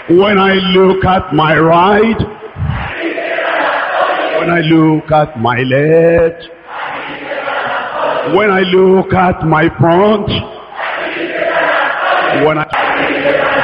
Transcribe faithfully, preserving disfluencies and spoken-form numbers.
When I look at my right, when I look at my left, when I look at my front, when I